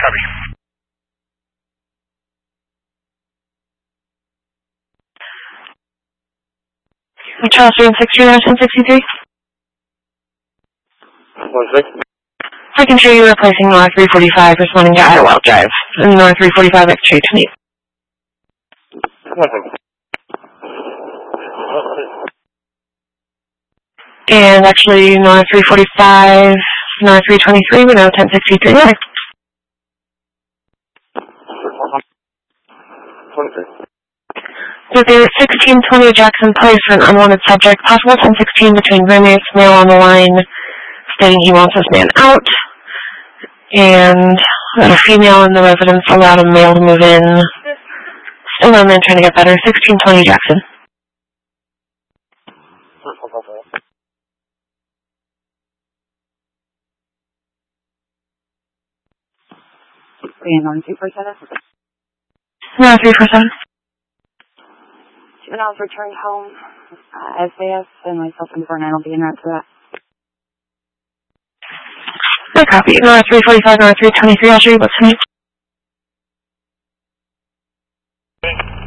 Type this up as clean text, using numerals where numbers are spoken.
copy. Charles Street 1063. One sec. I can show you replacing North 345 responding to Idlewild Drive. North 345 X-Ray 20. And actually, North 345, North 323, we know 1063 there. 23. So there 1620 Jackson Place for an unwanted subject. Possible 1016 between roommates, male on the line, stating he wants this man out. And got a female in the residence, allowed a male to move in. Still no man trying to get better. 1620 Jackson. And 347? No, 347. Juveniles returned home. SAS and myself and 49 will be en route to that. No copy. North 345, North 323. I'll show you what's next.